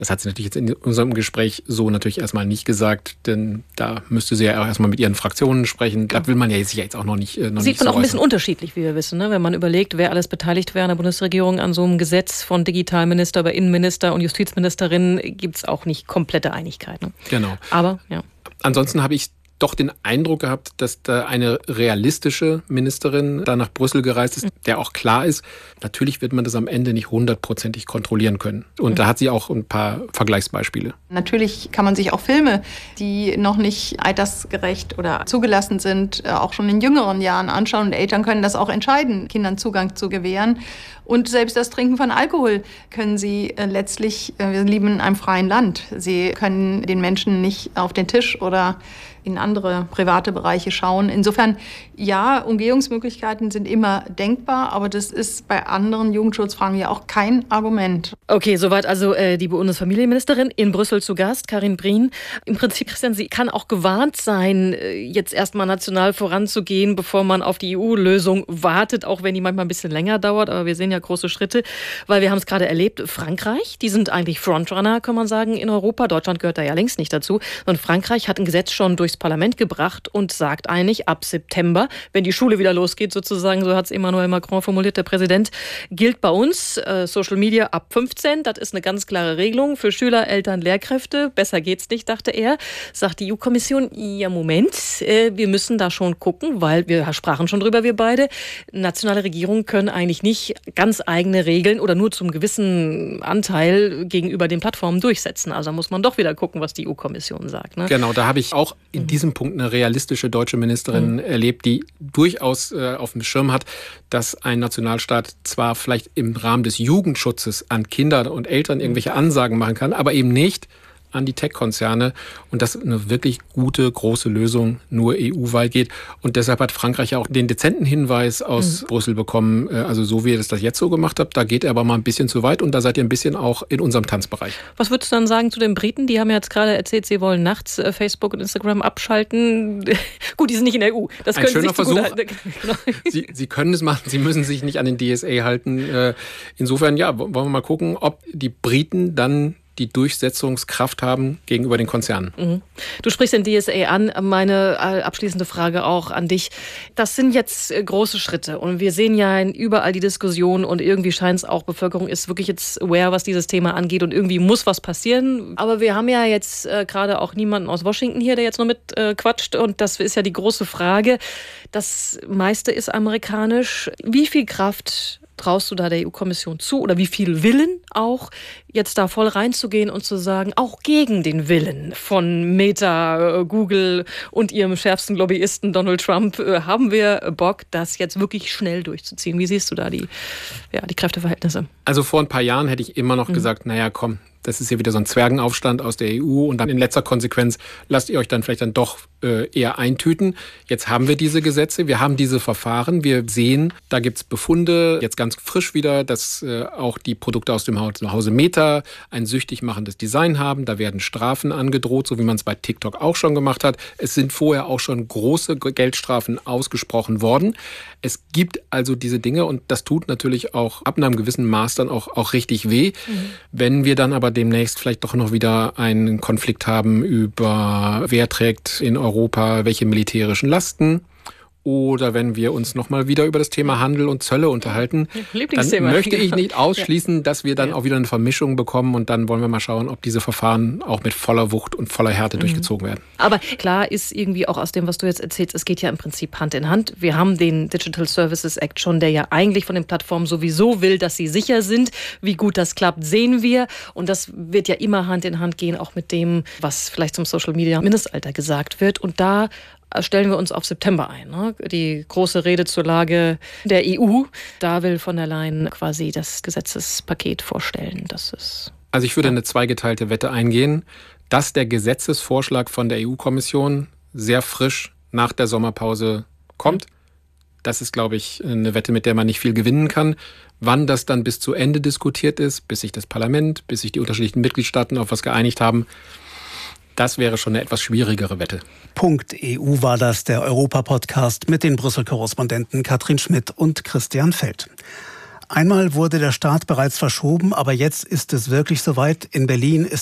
Das hat sie natürlich jetzt in unserem Gespräch so natürlich erstmal nicht gesagt, denn da müsste sie ja auch erstmal mit ihren Fraktionen sprechen. Da will man ja jetzt auch noch nicht Sieht nicht man so auch ein bisschen unterschiedlich, wie wir wissen, ne? Wenn man überlegt, wer alles beteiligt wäre an der Bundesregierung an so einem Gesetz von Digitalminister über Innenminister und Justizministerin, gibt es auch nicht komplette Einigkeit. Ne? Genau. Aber, ja. Ansonsten habe ich doch den Eindruck gehabt, dass da eine realistische Ministerin da nach Brüssel gereist ist, der auch klar ist, natürlich wird man das am Ende nicht 100%ig kontrollieren können. Und da hat sie auch ein paar Vergleichsbeispiele. Natürlich kann man sich auch Filme, die noch nicht altersgerecht oder zugelassen sind, auch schon in jüngeren Jahren anschauen. Und Eltern können das auch entscheiden, Kindern Zugang zu gewähren. Und selbst das Trinken von Alkohol können sie letztlich, wir leben in einem freien Land. Sie können den Menschen nicht auf den Tisch oder in andere private Bereiche schauen. Insofern, ja, Umgehungsmöglichkeiten sind immer denkbar, aber das ist bei anderen Jugendschutzfragen ja auch kein Argument. Okay, soweit also die Bundesfamilienministerin in Brüssel zu Gast, Karin Prien. Im Prinzip, Christian, sie kann auch gewarnt sein, jetzt erstmal national voranzugehen, bevor man auf die EU-Lösung wartet, auch wenn die manchmal ein bisschen länger dauert. Aber wir sehen ja große Schritte, weil wir haben es gerade erlebt, Frankreich, die sind eigentlich Frontrunner, kann man sagen, in Europa. Deutschland gehört da ja längst nicht dazu. Und Frankreich hat ein Gesetz schon durchs Parlament gebracht und sagt eigentlich, ab September, wenn die Schule wieder losgeht, sozusagen, so hat es Emmanuel Macron formuliert, der Präsident, gilt bei uns Social Media ab 15. Das ist eine ganz klare Regelung für Schüler, Eltern, Lehrkräfte. Besser geht's nicht, dachte er. Sagt die EU-Kommission, ja Moment, wir müssen da schon gucken, weil wir sprachen schon drüber, wir beide. Nationale Regierungen können eigentlich nicht ganz eigene Regeln oder nur zum gewissen Anteil gegenüber den Plattformen durchsetzen. Also da muss man doch wieder gucken, was die EU-Kommission sagt. Ne? Genau, da habe ich auch in diesem Punkt eine realistische deutsche Ministerin erlebt, die durchaus auf dem Schirm hat, dass ein Nationalstaat zwar vielleicht im Rahmen des Jugendschutzes an Kinder und Eltern irgendwelche Ansagen machen kann, aber eben nicht an die Tech-Konzerne und dass eine wirklich gute, große Lösung nur EU-weit geht. Und deshalb hat Frankreich ja auch den dezenten Hinweis aus Brüssel bekommen, also so wie ihr das jetzt so gemacht habt, da geht ihr aber mal ein bisschen zu weit und da seid ihr ein bisschen auch in unserem Tanzbereich. Was würdest du dann sagen zu den Briten? Die haben ja jetzt gerade erzählt, sie wollen nachts Facebook und Instagram abschalten. Gut, die sind nicht in der EU. Das ein schöner Versuch. Genau. Sie können es machen, sie müssen sich nicht an den DSA halten. Insofern, ja, wollen wir mal gucken, ob die Briten dann die Durchsetzungskraft haben gegenüber den Konzernen. Mhm. Du sprichst den DSA an. Meine abschließende Frage auch an dich. Das sind jetzt große Schritte und wir sehen ja überall die Diskussion und irgendwie scheint es auch, Bevölkerung ist wirklich jetzt aware, was dieses Thema angeht und irgendwie muss was passieren. Aber wir haben ja jetzt gerade auch niemanden aus Washington hier, der jetzt noch mit quatscht und das ist ja die große Frage. Das meiste ist amerikanisch. Wie viel Kraft traust du da der EU-Kommission zu oder wie viel Willen auch, jetzt da voll reinzugehen und zu sagen, auch gegen den Willen von Meta, Google und ihrem schärfsten Lobbyisten Donald Trump, haben wir Bock, das jetzt wirklich schnell durchzuziehen? Wie siehst du da die Kräfteverhältnisse? Also vor ein paar Jahren hätte ich immer noch gesagt, naja, komm, das ist ja wieder so ein Zwergenaufstand aus der EU und dann in letzter Konsequenz lasst ihr euch dann vielleicht dann doch eher eintüten. Jetzt haben wir diese Gesetze, wir haben diese Verfahren, wir sehen, da gibt's Befunde, jetzt ganz frisch wieder, dass auch die Produkte aus dem Hause Meta ein süchtig machendes Design haben. Da werden Strafen angedroht, so wie man es bei TikTok auch schon gemacht hat. Es sind vorher auch schon große Geldstrafen ausgesprochen worden. Es gibt also diese Dinge und das tut natürlich auch ab einem gewissen Maß dann auch richtig weh. Wenn wir dann aber demnächst vielleicht doch noch wieder einen Konflikt haben über wer trägt in Europa welche militärischen Lasten oder wenn wir uns nochmal wieder über das Thema Handel und Zölle unterhalten, dann möchte ich nicht ausschließen, dass wir dann auch wieder eine Vermischung bekommen und dann wollen wir mal schauen, ob diese Verfahren auch mit voller Wucht und voller Härte durchgezogen werden. Aber klar ist irgendwie auch aus dem, was du jetzt erzählst, es geht ja im Prinzip Hand in Hand. Wir haben den Digital Services Act schon, der ja eigentlich von den Plattformen sowieso will, dass sie sicher sind. Wie gut das klappt, sehen wir. Und das wird ja immer Hand in Hand gehen, auch mit dem, was vielleicht zum Social Media Mindestalter gesagt wird. Und da stellen wir uns auf September ein. Ne? Die große Rede zur Lage der EU. Da will von der Leyen quasi das Gesetzespaket vorstellen. Also ich würde eine zweigeteilte Wette eingehen, dass der Gesetzesvorschlag von der EU-Kommission sehr frisch nach der Sommerpause kommt. Das ist, glaube ich, eine Wette, mit der man nicht viel gewinnen kann. Wann das dann bis zu Ende diskutiert ist, bis sich das Parlament, bis sich die unterschiedlichen Mitgliedstaaten auf was geeinigt haben, das wäre schon eine etwas schwierigere Wette. .eu war das, der Europa-Podcast mit den Brüssel-Korrespondenten Katrin Schmidt und Christian Feld. Einmal wurde der Start bereits verschoben, aber jetzt ist es wirklich soweit. In Berlin ist